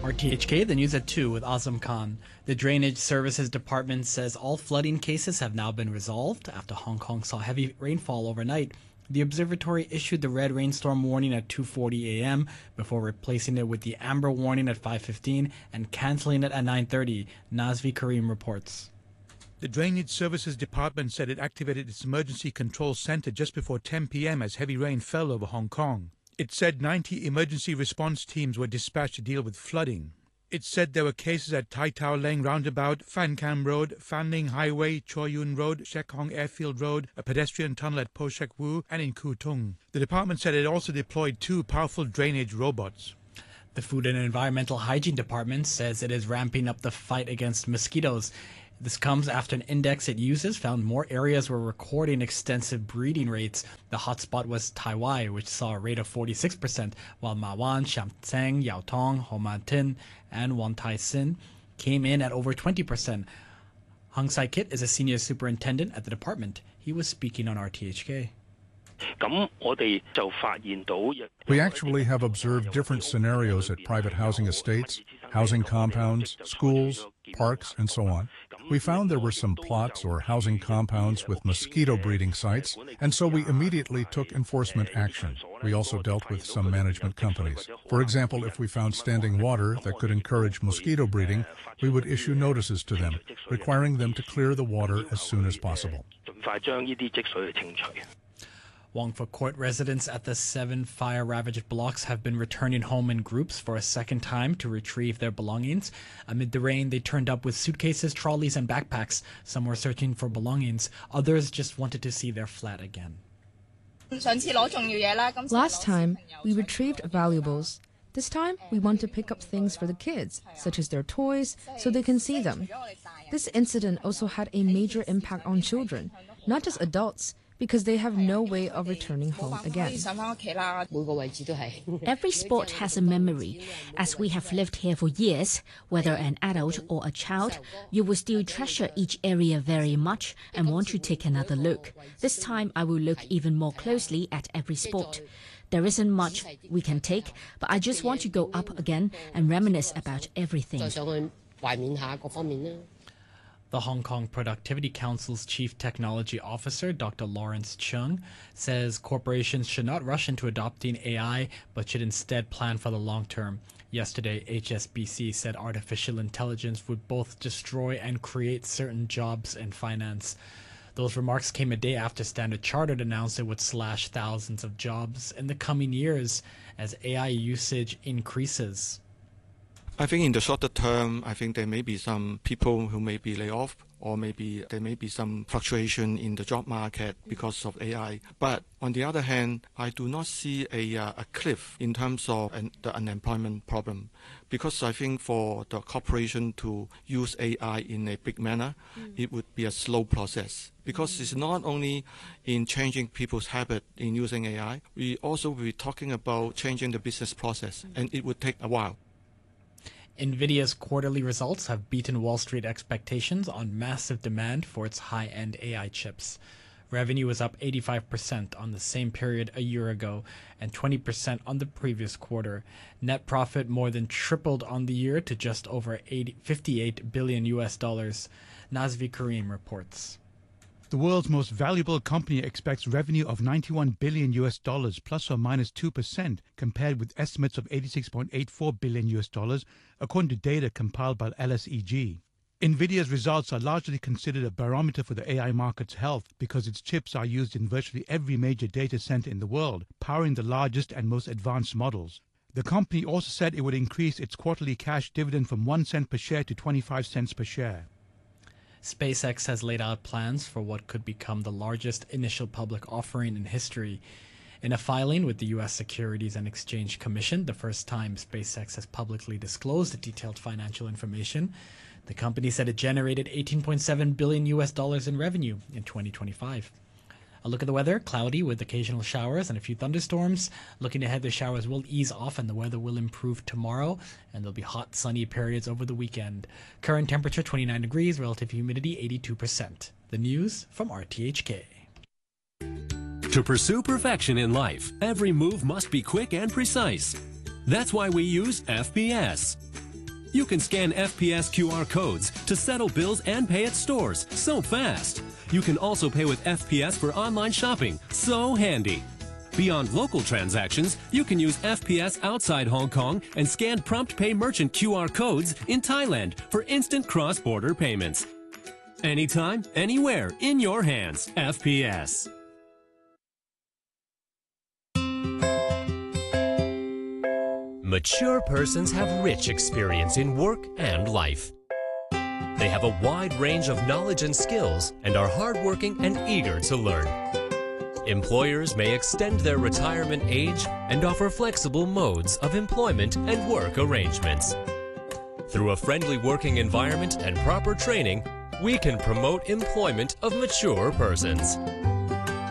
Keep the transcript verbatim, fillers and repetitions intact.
R T H K, the news at two with Azam Khan. The Drainage Services Department says all flooding cases have now been resolved after Hong Kong saw heavy rainfall overnight. The observatory issued the red rainstorm warning at two forty a m before replacing it with the amber warning at five fifteen and canceling it at nine thirty. Nazvi Karim reports. The Drainage Services Department said it activated its emergency control center just before ten p m as heavy rain fell over Hong Kong. It said ninety emergency response teams were dispatched to deal with flooding. It said there were cases at Tai Tau Leng Roundabout, Fan Kam Road, Fan Ling Highway, Choi Yun Road, Shek Hong Airfield Road, a pedestrian tunnel at Po Shek Wu, and in Kwu Tung. The department said it also deployed two powerful drainage robots. The Food and Environmental Hygiene Department says it is ramping up the fight against mosquitoes. This comes after an index it uses found more areas were recording extensive breeding rates. The hotspot was Tai Wai, which saw a rate of forty-six percent, while Ma Wan, Sham Tseng, Yau Tong, Ho Man Tin, and Wan Tai Sin came in at over twenty percent. Hung Sai Kit is a senior superintendent at the department. He was speaking on R T H K. We actually have observed different scenarios at private housing estates, housing compounds, schools, parks, and so on. We found there were some plots or housing compounds with mosquito breeding sites, and so we immediately took enforcement action. We also dealt with some management companies. For example, if we found standing water that could encourage mosquito breeding, we would issue notices to them, requiring them to clear the water as soon as possible. Wongfu Court residents at the seven fire-ravaged blocks have been returning home in groups for a second time to retrieve their belongings. Amid the rain, they turned up with suitcases, trolleys, and backpacks. Some were searching for belongings. Others just wanted to see their flat again. Last time, we retrieved valuables. This time, we want to pick up things for the kids, such as their toys, so they can see them. This incident also had a major impact on children, not just adults, because they have no way of returning home again. Every spot has a memory. As we have lived here for years, whether an adult or a child, you will still treasure each area very much and want to take another look. This time I will look even more closely at every spot. There isn't much we can take, but I just want to go up again and reminisce about everything. The Hong Kong Productivity Council's Chief Technology Officer, Doctor Lawrence Chung, says corporations should not rush into adopting A I, but should instead plan for the long term. Yesterday, H S B C said artificial intelligence would both destroy and create certain jobs in finance. Those remarks came a day after Standard Chartered announced it would slash thousands of jobs in the coming years as A I usage increases. I think in the shorter term, I think there may be some people who may be laid off, or maybe there may be some fluctuation in the job market because of A I. But on the other hand, I do not see a, uh, a cliff in terms of an, the unemployment problem, because I think for the corporation to use A I in a big manner, mm. it would be a slow process. Because it's not only in changing people's habit in using A I, we also will be talking about changing the business process, and it would take a while. NVIDIA's quarterly results have beaten Wall Street expectations on massive demand for its high-end A I chips. Revenue was up eighty-five percent on the same period a year ago and twenty percent on the previous quarter. Net profit more than tripled on the year to just over fifty-eight billion U S dollars. Nazvi Karim reports. The world's most valuable company expects revenue of ninety-one billion U S dollars, plus or minus two percent, compared with estimates of eighty-six point eight four billion U S dollars, according to data compiled by L S E G. NVIDIA's results are largely considered a barometer for the A I market's health because its chips are used in virtually every major data center in the world, powering the largest and most advanced models. The company also said it would increase its quarterly cash dividend from one cent per share to twenty-five cents per share. SpaceX has laid out plans for what could become the largest initial public offering in history. In a filing with the U S Securities and Exchange Commission, the first time SpaceX has publicly disclosed detailed financial information, the company said it generated eighteen point seven billion U S dollars in revenue in twenty twenty-five. A look at the weather: cloudy with occasional showers and a few thunderstorms. Looking ahead, the showers will ease off and the weather will improve tomorrow, and there'll be hot, sunny periods over the weekend. Current temperature twenty-nine degrees, relative humidity eighty-two percent. The news from R T H K. To pursue perfection in life, every move must be quick and precise. That's why we use F P S. You can scan F P S Q R codes to settle bills and pay at stores so fast. You can also pay with F P S for online shopping, so handy. Beyond local transactions, you can use F P S outside Hong Kong and scan Prompt Pay merchant Q R codes in Thailand for instant cross-border payments. Anytime, anywhere, in your hands, F P S. Mature persons have rich experience in work and life. They have a wide range of knowledge and skills and are hardworking and eager to learn. Employers may extend their retirement age and offer flexible modes of employment and work arrangements. Through a friendly working environment and proper training, we can promote employment of mature persons.